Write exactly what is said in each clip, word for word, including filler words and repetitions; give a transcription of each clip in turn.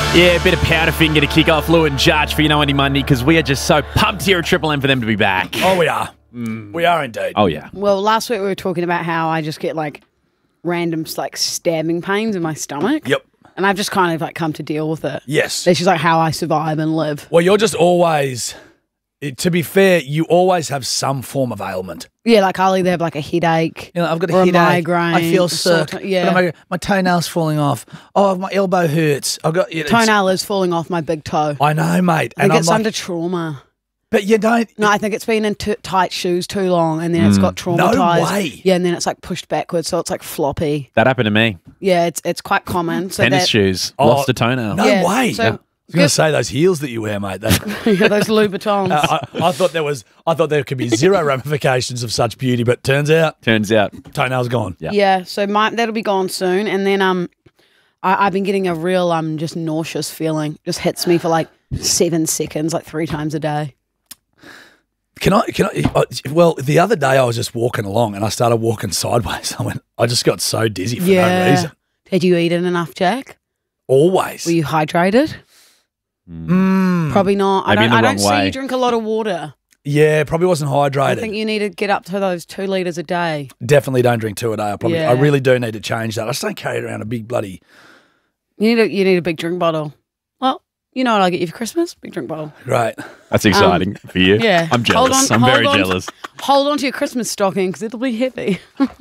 Yeah, a bit of powder finger to kick off Lou and Judge for You Know Any Monday because we are just so pumped here at Triple M for them to be back. Oh, we are. Mm. We are indeed. Oh, yeah. Well, last week we were talking about how I just get like random like stabbing pains in my stomach. Yep. And I've just kind of like come to deal with it. Yes. It's just like how I survive and live. Well, you're just always, it, to be fair, you always have some form of ailment. Yeah, like I'll either have like a headache. You know, I've got a or headache. A migraine. I feel a sore sick. to- yeah. My, my toenail's falling off. Oh, my elbow hurts. I've got you know, Toenail is falling off my big toe. I know, mate. I think and it's I'm like, under trauma. but you don't. No, I think it's been in t- tight shoes too long and then it's got traumatized. No way. Yeah, and then it's like pushed backwards, so it's like floppy. That happened to me. Yeah, it's it's quite common. So Tennis that, shoes. Oh, Lost a toenail. No yeah, way. So I was going to say those heels that you wear, mate. They, yeah, those Louboutins. I, I thought there was. I thought there could be zero ramifications of such beauty, but turns out Turns out. toenail's gone. Yeah. Yeah, so my, that'll be gone soon, and then um, I, I've been getting a real um, just nauseous feeling. Just hits me for like seven seconds, like three times a day. Can I? Can I? uh, Well, the other day I was just walking along and I started walking sideways. I went. I just got so dizzy for no Yeah. reason. Had you eaten enough, Jack? Always. Were you hydrated? Mm, Probably not. Maybe I in don't. the I don't wrong see way. you drink a lot of water. yeah, probably wasn't hydrated. I think you need to get up to those two liters a day. Definitely don't drink two a day. I probably. Yeah. I really do need to change that. I just don't carry around a big bloody. You need a you need a big drink bottle. Well, you know what I'll get you for Christmas? Big drink bottle. Right. That's exciting for you. Um, Yeah. I'm Hold jealous. on- I'm hold very on. jealous. Hold on to your Christmas stocking because it'll be heavy.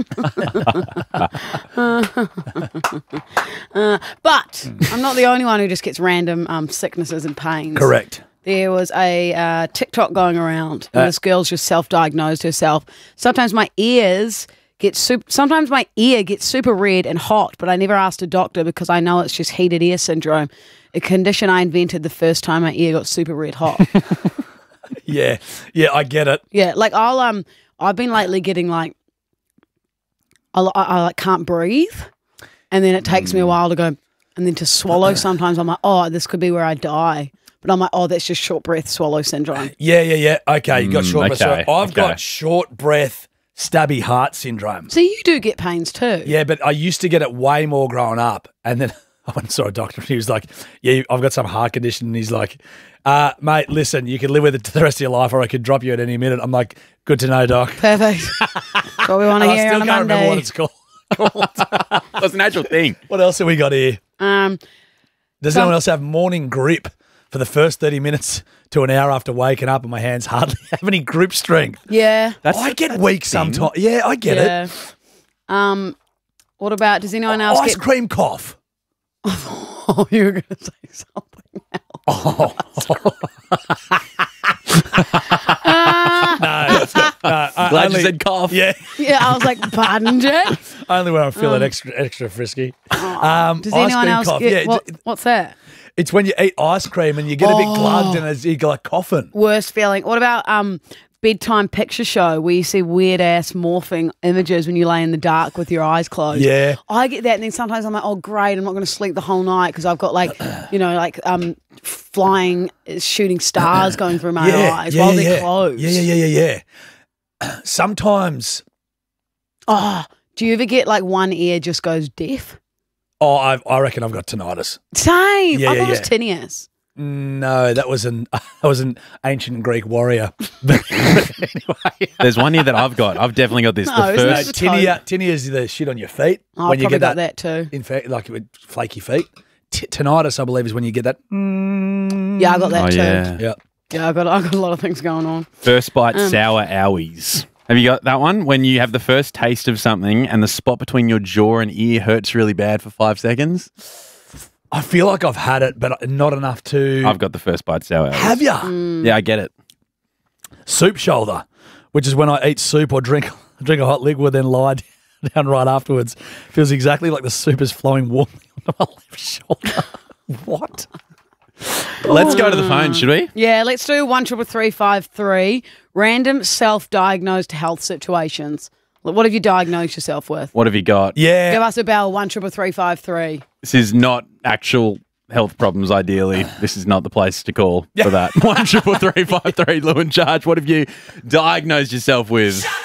Uh, but I'm not the only one who just gets random um, sicknesses and pains. Correct. There was a uh, TikTok going around, and Uh. this girl's just self-diagnosed herself. Sometimes my ears get super. Sometimes my ear gets super red and hot, but I never asked a doctor because I know it's just heated ear syndrome, a condition I invented the first time my ear got super red hot. Yeah. Yeah. I get it. Yeah, like I'll um, I've been lately getting like, I, I, I like can't breathe, and then it takes me a while to go, and then to swallow. Sometimes I'm like, oh, this could be where I die. But I'm like, oh, that's just short breath swallow syndrome. Yeah. Yeah. Yeah. Okay. You got Mm, short breath. okay, So I've okay. got short breath, stabby heart syndrome. So you do get pains too. Yeah, but I used to get it way more growing up. And then I went and saw a doctor and he was like, yeah, I've got some heart condition. And he's like, uh, mate, listen, you can live with it the rest of your life or I could drop you at any minute. I'm like, good to know, doc. Perfect. That's what we want to And I hear still on a can't remember what Monday. it's called. That's an actual thing. What else have we got here? Um, Does Some- anyone else have morning grip for the first thirty minutes to an hour after waking up and my hands hardly have any grip strength? yeah, That's, I get that's weak a thing. sometimes. Yeah, I get it. yeah. Um, what about? Does anyone else Ice get? cream cough. Oh, you were going to say something. Oh. no, no. I- Glad only- you said cough. Yeah, Yeah, I was like, pardon, Jack. only when I'm feeling extra extra frisky. Um, Does ice anyone cream else cough. get? Yeah, what, j- what's that? it's when you eat ice cream and you get a bit glugged and it's, you're like coughing. Worst feeling. What about um bedtime picture show where you see weird ass morphing images when you lay in the dark with your eyes closed? Yeah. I get that, and then sometimes I'm like, oh great, I'm not going to sleep the whole night because I've got like, you know, like um flying shooting stars going through my Yeah, eyes yeah, while yeah, they're yeah. closed. Yeah, yeah, yeah, yeah, yeah. Sometimes, Oh, do you ever get like one ear just goes deaf? oh, I, I reckon I've got tinnitus. Same. Yeah, I yeah, thought it was yeah. tinnitus. No, that was an that was an ancient Greek warrior. anyway, There's one here that I've got. I've definitely got this. No, the isn't no, first. it? tinea, tinea is the shit on your feet Oh, when I've you probably get got that. that, too. In fact, like with flaky feet. T- tinnitus, I believe, is when you get that. Mm, Yeah, I got that Oh, too. yeah. yeah. Yeah, I got I got a lot of things going on. First bite Um, sour owies. Have you got that one? When you have the first taste of something and the spot between your jaw and ear hurts really bad for five seconds? I feel like I've had it, but not enough to. I've got the first bite sour owies. Have you? Mm. Yeah, I get it. Soup shoulder, which is when I eat soup or drink drink a hot liquid, then lie down right afterwards. Feels exactly like the soup is flowing warmly onto my left shoulder. What? Let's go to the phone, should we? Yeah, let's do one triple three five three. Random self-diagnosed health situations. What have you diagnosed yourself with? What have you got? Give Yeah. us a bell. One triple three five three. This is not actual health problems, ideally. This is not the place to call for that. One triple three five three, Lou in charge. What have you diagnosed yourself with?